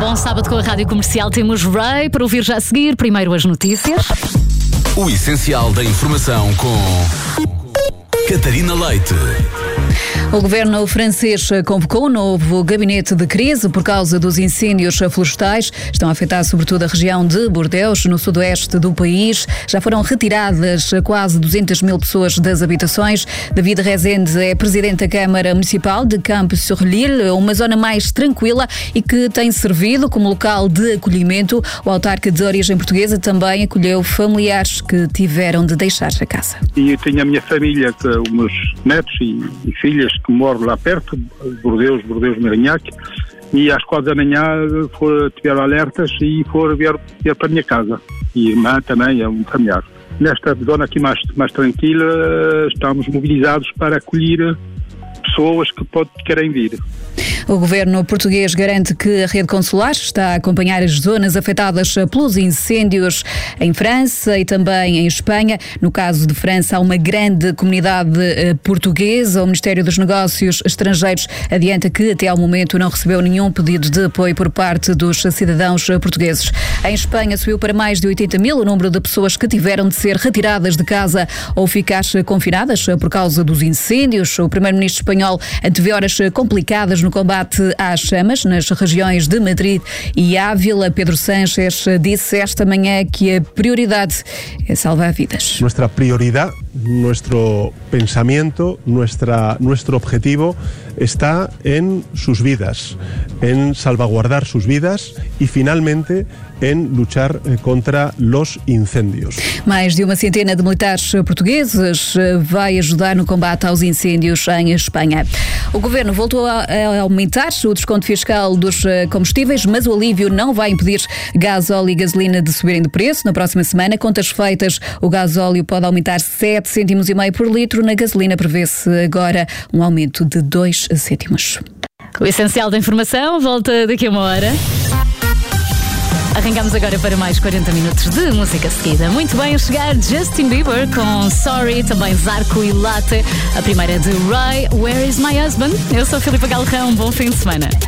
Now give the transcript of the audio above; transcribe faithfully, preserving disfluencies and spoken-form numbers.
Bom sábado com a Rádio Comercial. Temos Ray para ouvir já a seguir. Primeiro as notícias. O essencial da informação com Catarina Leite. O governo francês convocou um novo gabinete de crise por causa dos incêndios florestais. Estão a afetar sobretudo a região de Bordeaux, no sudoeste do país. Já foram retiradas quase duzentas mil pessoas das habitações. David Rezende é presidente da Câmara Municipal de Campos-sur-Lille, uma zona mais tranquila e que tem servido como local de acolhimento. O autarca de origem portuguesa também acolheu familiares que tiveram de deixar a casa. E eu tenho a minha família, os meus netos e, e filhas que moram lá perto, Bordeaux, Bordeaux, Marignac, e às quatro da manhã for, tiveram alertas e foram vir, vir para a minha casa. E a irmã também é um familiar. Nesta zona aqui mais, mais tranquila, estamos mobilizados para acolher pessoas que pode, querem vir. O governo português garante que a rede consular está a acompanhar as zonas afetadas pelos incêndios em França e também em Espanha. No caso de França, há uma grande comunidade portuguesa. O Ministério dos Negócios Estrangeiros adianta que até ao momento não recebeu nenhum pedido de apoio por parte dos cidadãos portugueses. Em Espanha subiu para mais de oitenta mil o número de pessoas que tiveram de ser retiradas de casa ou ficar confinadas por causa dos incêndios. O primeiro-ministro espanhol antevê horas complicadas no combate às chamas nas regiões de Madrid e Ávila. Pedro Sánchez disse esta manhã que a prioridade é salvar vidas. Nuestra prioridad, nuestro pensamiento, nuestra, nuestro objetivo está en sus vidas, en salvaguardar sus vidas y finalmente en luchar contra los incendios. Mais de uma centena de militares portugueses vai ajudar no combate aos incêndios em Espanha. O governo voltou a aumentar o desconto fiscal dos combustíveis, mas o alívio não vai impedir gasóleo e gasolina de subirem de preço. Na próxima semana, contas feitas, o gasóleo pode aumentar sete cêntimos e meio por litro. Na gasolina prevê-se agora um aumento de dois cêntimos. O essencial da informação volta daqui a uma hora. Arrancamos agora para mais quarenta minutos de música seguida. Muito bem, a chegar Justin Bieber com Sorry, também Zarco e Latte. A primeira de Ray, Where is my husband? Eu sou a Filipa Galrão, bom fim de semana.